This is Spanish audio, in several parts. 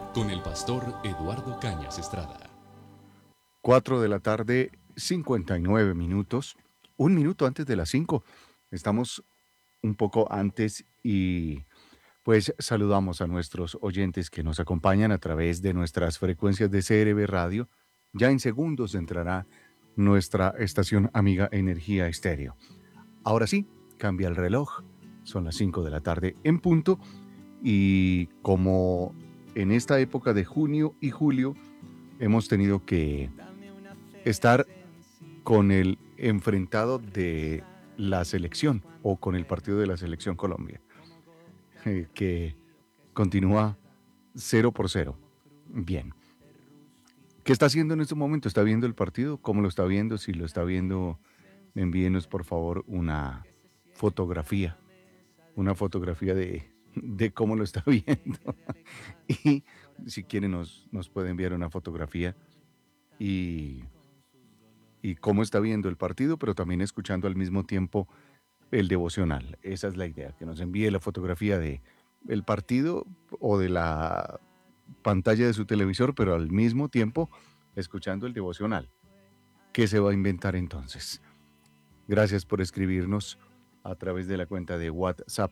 con el pastor Eduardo Cañas Estrada. 4 de la tarde, 59 minutos. Un minuto antes de las 5. Estamos un poco antes y pues saludamos a nuestros oyentes que nos acompañan a través de nuestras frecuencias de CRB Radio. Ya en segundos entrará nuestra estación amiga Energía Estéreo. Ahora sí, cambia el reloj. Son las 5 de la tarde en punto y como en esta época de junio y julio hemos tenido que estar con el enfrentado de la selección o con el partido de la selección Colombia, que continúa 0-0. Bien. ¿Qué está haciendo en este momento? ¿Está viendo el partido? ¿Cómo lo está viendo? Si lo está viendo, envíenos por favor una fotografía de cómo lo está viendo. Y si quiere nos puede enviar una fotografía y cómo está viendo el partido, pero también escuchando al mismo tiempo el devocional. Esa es la idea, que nos envíe la fotografía de el partido o de la pantalla de su televisor, pero al mismo tiempo escuchando el devocional. ¿Qué se va a inventar entonces? Gracias por escribirnos a través de la cuenta de WhatsApp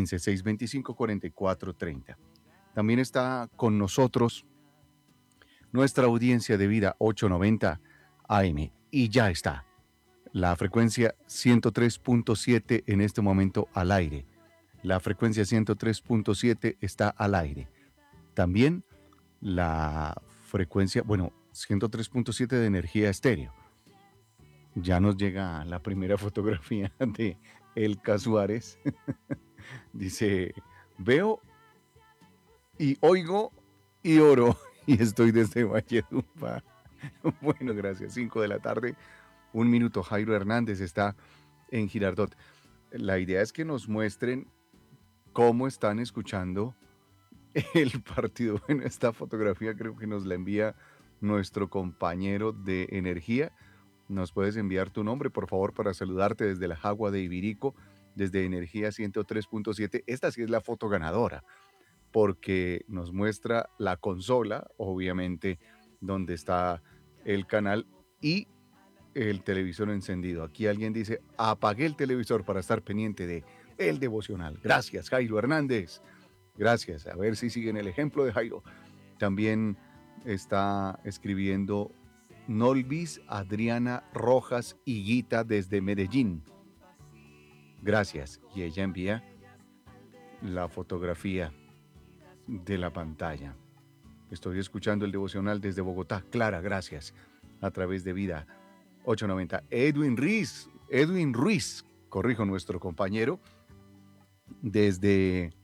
315-625-4430. También está con nosotros nuestra audiencia de vida 890 AM y ya está la frecuencia 103.7 en este momento al aire. La frecuencia 103.7 está al aire. También la frecuencia, 103.7 de energía estéreo. Ya nos llega la primera fotografía de Elka Suárez. Dice, veo y oigo y oro y estoy desde Valledupar. Bueno, gracias. 5 de la tarde, un minuto. Jairo Hernández está en Girardot. La idea es que nos muestren cómo están escuchando el partido. Bueno, esta fotografía creo que nos la envía nuestro compañero de energía. Nos puedes enviar tu nombre, por favor, para saludarte desde la Jagua de Ibirico, desde Energía 103.7. Esta sí es la foto ganadora, porque nos muestra la consola, obviamente, donde está el canal y el televisor encendido. Aquí alguien dice, apagué el televisor para estar pendiente de el devocional. Gracias, Jairo Hernández. Gracias. A ver si siguen el ejemplo de Jairo. También está escribiendo Nolvis Adriana Rojas Higuita desde Medellín. Gracias. Y ella envía la fotografía de la pantalla. Estoy escuchando el devocional desde Bogotá. Clara, gracias. A través de Vida 890. Edwin Ruiz, corrijo, nuestro compañero, desde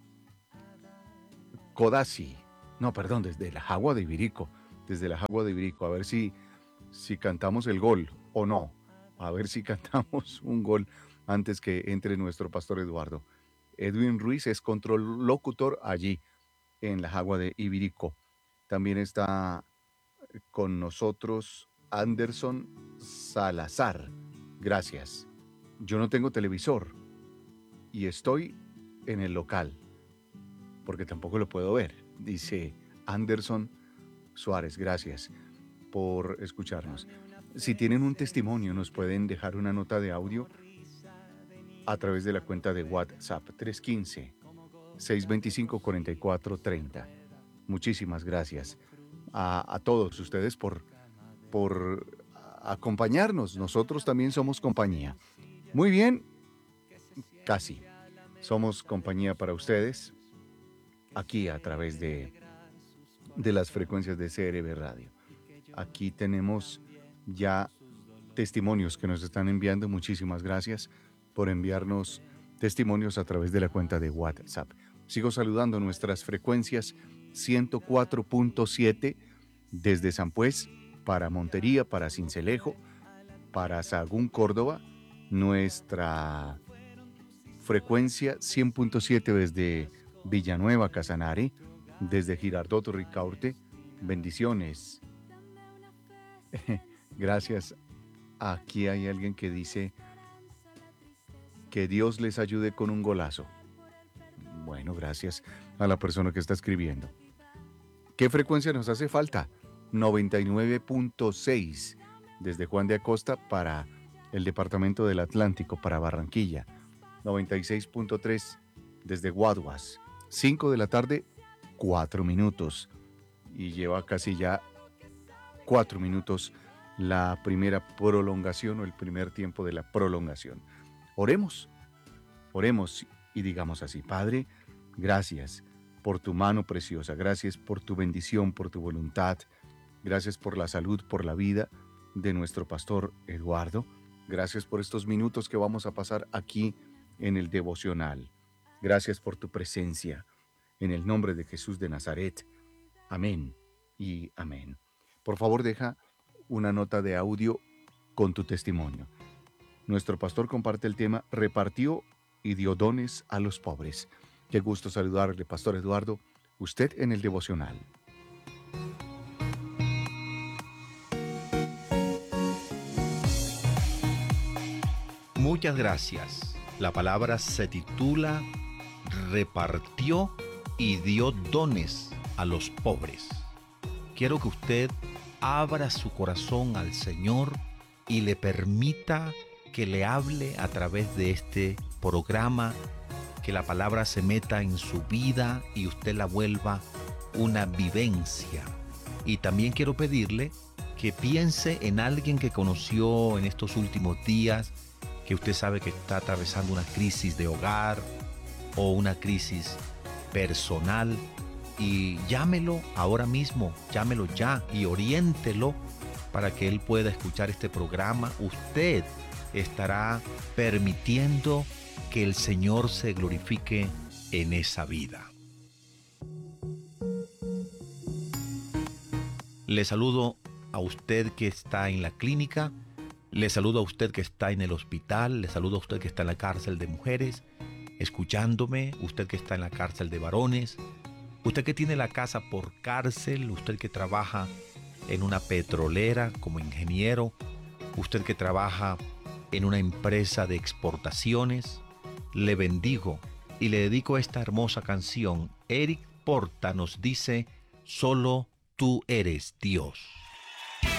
Codazzi. No, perdón, desde la Jagua de Ibirico. Desde la Jagua de Ibirico. A ver si cantamos el gol o no. A ver si cantamos un gol antes que entre nuestro pastor Eduardo. Edwin Ruiz es control locutor allí en la Jagua de Ibirico. También está con nosotros Anderson Salazar. Gracias. Yo no tengo televisor y estoy en el local porque tampoco lo puedo ver. Dice Anderson Suárez. Gracias por escucharnos. Si tienen un testimonio, nos pueden dejar una nota de audio a través de la cuenta de WhatsApp 315-625-4430. Muchísimas gracias a todos ustedes por acompañarnos. Nosotros también somos compañía. Muy bien, casi. Somos compañía para ustedes aquí a través de las frecuencias de CRB Radio. Aquí tenemos ya testimonios que nos están enviando. Muchísimas gracias por enviarnos testimonios a través de la cuenta de WhatsApp. Sigo saludando nuestras frecuencias 104.7 desde San Pues, para Montería, para Sincelejo, para Sahagún, Córdoba. Nuestra frecuencia 100.7 desde Villanueva, Casanare, desde Girardot, Ricaurte. Bendiciones. Gracias. Aquí hay alguien que dice que Dios les ayude con un golazo. Bueno, gracias a la persona que está escribiendo. ¿Qué frecuencia nos hace falta? 99.6 desde Juan de Acosta para el departamento del Atlántico, para Barranquilla. 96.3 desde Guaduas. 5 de la tarde, 4 minutos. Y lleva casi ya 4 minutos la primera prolongación o el primer tiempo de la prolongación. Oremos y digamos así: Padre, gracias por tu mano preciosa, gracias por tu bendición, por tu voluntad, gracias por la salud, por la vida de nuestro pastor Eduardo, gracias por estos minutos que vamos a pasar aquí en el devocional, gracias por tu presencia, en el nombre de Jesús de Nazaret. Amén y amén. Por favor, deja una nota de audio con tu testimonio. Nuestro pastor comparte el tema: repartió y dio dones a los pobres. Qué gusto saludarle, Pastor Eduardo, usted en el devocional. Muchas gracias. La palabra se titula repartió y dio dones a los pobres. Quiero que usted abra su corazón al Señor y le permita que le hable a través de este programa, que la palabra se meta en su vida y usted la vuelva una vivencia. Y también quiero pedirle que piense en alguien que conoció en estos últimos días, que usted sabe que está atravesando una crisis de hogar o una crisis personal, y llámelo ahora mismo, llámelo ya y oriéntelo para que él pueda escuchar este programa. Usted estará permitiendo que el Señor se glorifique en esa vida. Le saludo a usted que está en la clínica, le saludo a usted que está en el hospital, le saludo a usted que está en la cárcel de mujeres, escuchándome, usted que está en la cárcel de varones, usted que tiene la casa por cárcel, usted que trabaja en una petrolera como ingeniero, usted que trabaja en una empresa de exportaciones. Le bendigo y le dedico esta hermosa canción. Eric Porta nos dice: solo tú eres Dios.